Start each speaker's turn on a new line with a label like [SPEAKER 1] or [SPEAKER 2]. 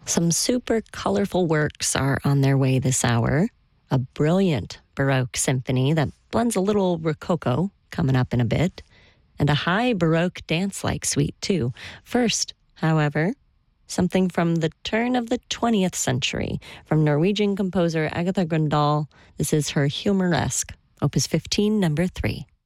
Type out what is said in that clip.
[SPEAKER 1] Some super colorful works are on their way this hour. A brilliant Baroque symphony that blends a little Rococo coming up in a bit, and a high Baroque dance-like suite too. First, however, something from the turn of the 20th century from Norwegian composer Agatha Grøndahl. This is her Humoresque, Opus 15, number 3.